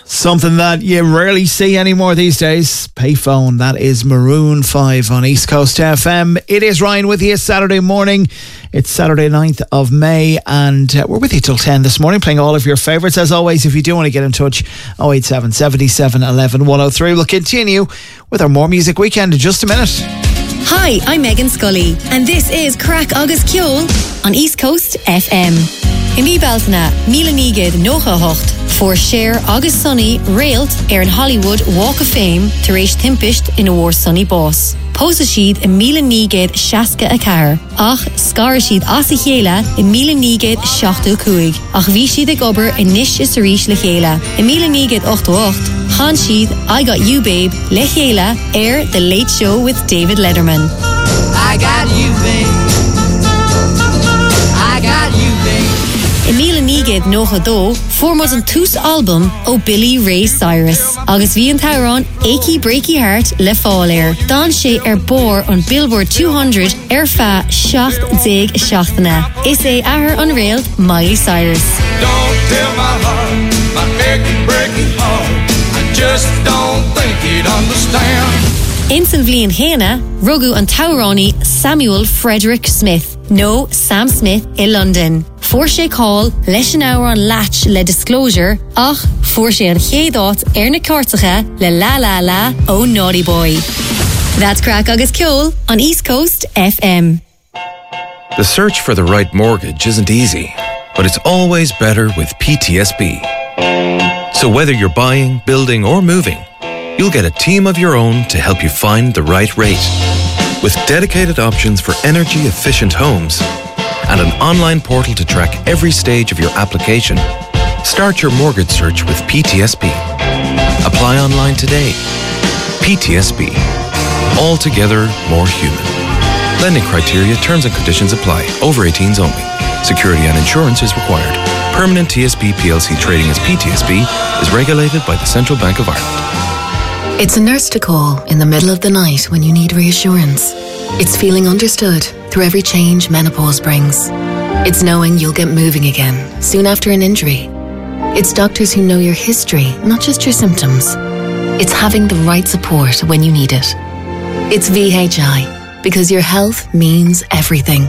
Something that you rarely see anymore these days. Payphone, that is Maroon 5 on East Coast FM. It is Ryan with you Saturday morning. It's Saturday 9th of May and we're with you till 10 this morning, playing all of your favourites. As always, if you do want to get in touch, 087 77 11 103. We'll continue with our More Music Weekend in just a minute. Hi, I'm Megan Scully and this is Crack Agus Kjol on East Coast FM. In mi beltana, Mila Nigid Nocha Hocht for Share August Sunny Railt in Hollywood Walk of Fame to reach Timpisht in a war Sunny Boss. Posa sheed in Mila Nigid Shaska Akar. Ach scar sheed Asichéla in Mila Nigid Shachtu Kuig. Ach vi sheed a gober in Nish is Rish Lechela. In Mila Nigid 8-8. Khan sheed I Got You Babe Lechela The Late Show with David Letterman. I got you babe. I got you babe. Emile Nigid Nocha Do formod an tús album o Billy Ray Cyrus. Agus vi an tauron Achy Breaky Heart le fáil Dan sé bor on Billboard 200 fa Shacht Dig Shachtana. Is ahar on rail Miley Cyrus. Don't tell my heart, my achy breaky heart. I just don't think you'd understand. Insan Vlian Hena, Rugu an Taurani Samuel Frederick Smith. No, Sam Smith in London. For sé call, leis an hour on latch le disclosure, ach, for sé an chédot na cartacha le la la la oh naughty boy. That's Crack Agus Kjol on East Coast FM. The search for the right mortgage isn't easy, but it's always better with PTSB. So whether you're buying, building or moving, you'll get a team of your own to help you find the right rate. With dedicated options for energy-efficient homes and an online portal to track every stage of your application, start your mortgage search with PTSB. Apply online today. PTSB. Altogether more human. Lending criteria, terms and conditions apply. Over 18s only. Security and insurance is required. Permanent TSB PLC trading as PTSB is regulated by the Central Bank of Ireland. It's a nurse to call in the middle of the night when you need reassurance. It's feeling understood through every change menopause brings. It's knowing you'll get moving again soon after an injury. It's doctors who know your history, not just your symptoms. It's having the right support when you need it. It's VHI, because your health means everything.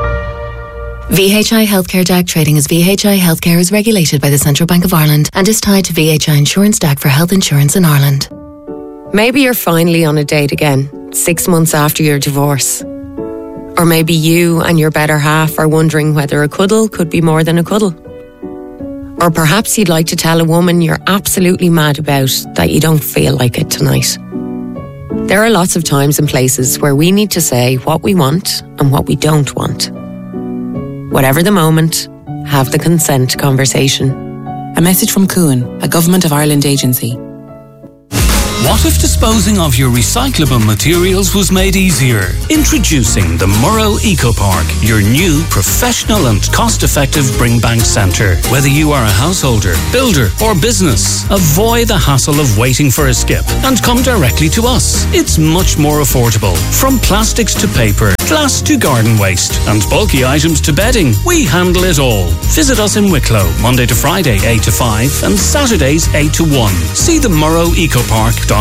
VHI Healthcare DAC trading as VHI Healthcare is regulated by the Central Bank of Ireland and is tied to VHI Insurance DAC for health insurance in Ireland. Maybe you're finally on a date again, 6 months after your divorce. Or maybe you and your better half are wondering whether a cuddle could be more than a cuddle. Or perhaps you'd like to tell a woman you're absolutely mad about that you don't feel like it tonight. There are lots of times and places where we need to say what we want and what we don't want. Whatever the moment, have the consent conversation. A message from Cuan, a Government of Ireland agency. What if disposing of your recyclable materials was made easier? Introducing the Murrow Eco Park, your new professional and cost-effective bring bank centre. Whether you are a householder, builder or business, avoid the hassle of waiting for a skip and come directly to us. It's much more affordable. From plastics to paper, glass to garden waste and bulky items to bedding, we handle it all. Visit us in Wicklow, Monday to Friday 8 to 5 and Saturdays 8 to 1. See the murrowecopark.ie.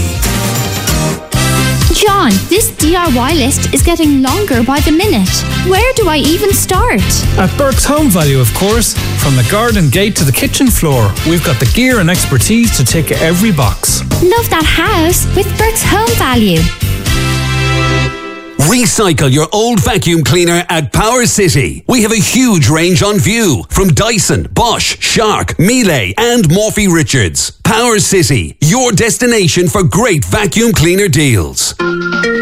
John, this DIY list is getting longer by the minute. Where do I even start? At Burke's Home Value, of course. From the garden gate to the kitchen floor, we've got the gear and expertise to tick every box. Love that house with Burke's Home Value. Recycle your old vacuum cleaner at Power City. We have a huge range on view from Dyson, Bosch, Shark, Miele and Morphy Richards. Power City, your destination for great vacuum cleaner deals.